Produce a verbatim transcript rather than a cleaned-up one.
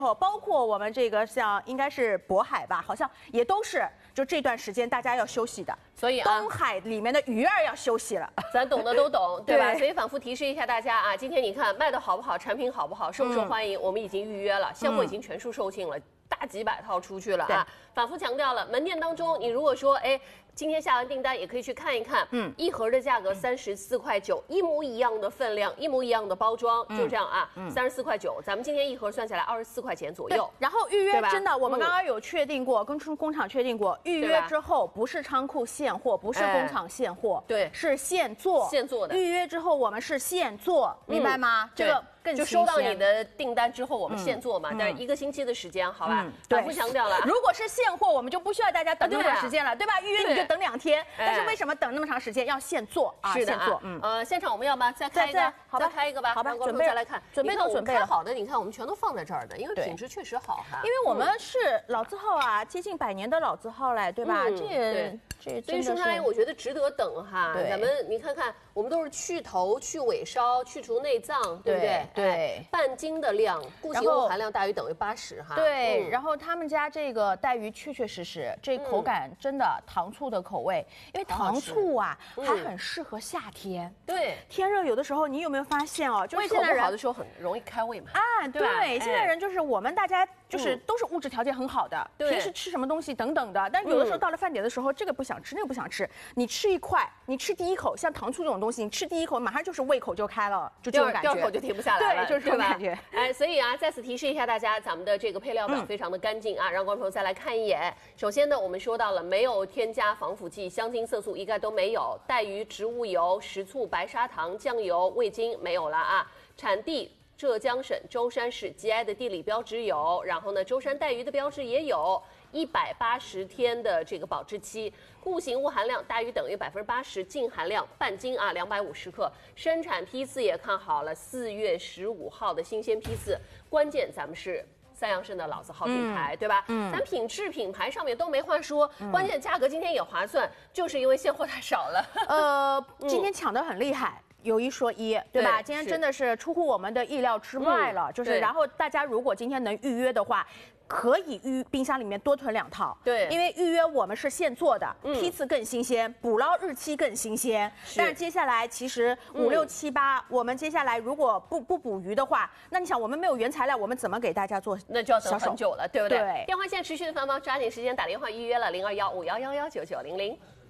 哦，包括我们这个像应该是渤海吧，好像也都是就这段时间大家要休息的， 所以啊， 东海里面的鱼儿要休息了， 咱懂的都懂，对吧？ 对所以反复提示一下大家啊，今天你看卖的好不好，产品好不好，受不受欢迎，嗯、我们已经预约了，现货已经全数售罄了。大几百套出去了啊！反复强调了，门店当中，你如果说，哎，今天下完订单也可以去看一看，嗯，一盒的价格三十四块九，一模一样的分量，一模一样的包装，嗯、就这样啊，三十四块九，咱们今天一盒算下来二十四块钱左右。 然后预约真的，我们刚刚有确定过，跟工厂确定过，预约之后不是仓库现货，不是工厂现货， 对， 是现做， 现做的。 预约之后我们是现做，明白吗？这个。 就收到你的订单之后，我们现做嘛，但是一个星期的时间，好吧？反复强调了， 如果是现货，我们就不需要大家等那么长时间了，对吧？预约你就等两天，但是为什么等那么长时间？要现做啊， 是的啊。 嗯， 呃，现场我们要吗？再开一个， 好吧， 再开一个吧， 好吧， 准备再来看， 准备都准备了。 好的，你看我们全都放在这儿的，因为品质确实好哈。 因为我们是老字号啊，接近百年的老字号嘞，对吧？这。 所以说它，我觉得值得等哈。咱们你看看，我们都是去头、去尾梢、去除内脏，对不对？ 对， 半斤的量，固形物含量大于等于八十哈。 对，然后他们家这个带鱼确确实实，这口感真的糖醋的口味，因为糖醋啊还很适合夏天。 对， 天热有的时候，你有没有发现哦？ 就是现在人好的时候很容易开胃嘛。 啊，对，现在人就是我们大家就是都是物质条件很好的，平时吃什么东西等等的，但有的时候到了饭点的时候，这个不想。想吃那个不想吃，你吃一块，你吃第一口，像糖醋这种东西，你吃第一口马上就是胃口就开了，就这种感觉， 第二口就停不下来了， 对，就是这种感觉。 哎，所以啊，再次提示一下大家，咱们的这个配料表非常的干净啊，让观众朋友再来看一眼。首先呢，我们说到了没有添加防腐剂、香精、色素，一概都没有，带鱼、植物油、食醋、白砂糖、酱油、味精没有了啊，产地。浙江省舟山市 G I 的地理标志有，然后呢，舟山带鱼的标志也有，一百八十天的这个保质期，固形物含量大于等于百分之八十，净含量半斤啊，两百五十克，生产批次也看好了，四月十五号的新鲜批次，关键咱们是。三阳生的老字号品牌，嗯、对吧？嗯，咱品质品牌上面都没话说，嗯、关键价格今天也划算，就是因为现货太少了。 呃，今天抢得很厉害。有一说一，对吧？今天真的是出乎我们的意料之外了，就是然后大家如果今天能预约的话。可以预冰箱里面多囤两套， 对， 因为预约我们是现做的，嗯、批次更新鲜，捕捞日期更新鲜。是但是接下来其实五六七八，我们接下来如果不不捕鱼的话，那你想我们没有原材料，我们怎么给大家做？ 那就要等很久了，对不对？ 对。 电话线持续的繁忙，抓紧时间打电话预约了零二幺五幺幺幺九九零零。